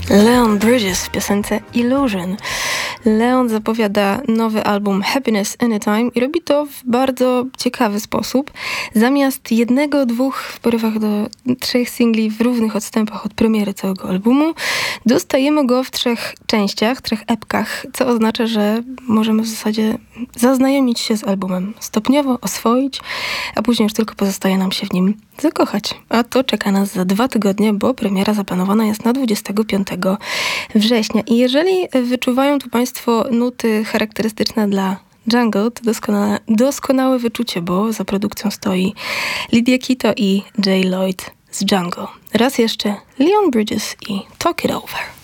Leon Bridges w piosence Illusion. Leon zapowiada nowy album Happiness Anytime i robi to w bardzo ciekawy sposób. Zamiast jednego, dwóch, w porywach do 3 singli w równych odstępach od premiery całego albumu, dostajemy go w 3 częściach, 3 epkach, co oznacza, że możemy w zasadzie zaznajomić się z albumem, stopniowo oswoić, a później już tylko pozostaje nam się w nim zakochać. A to czeka nas za 2 tygodnie, bo premiera zaplanowana jest na 25 września. I jeżeli wyczuwają tu Państwo nuty charakterystyczne dla Jungle, to doskonałe wyczucie, bo za produkcją stoi Lydia Kito i Jay Lloyd z Jungle. Raz jeszcze Leon Bridges i Talk It Over.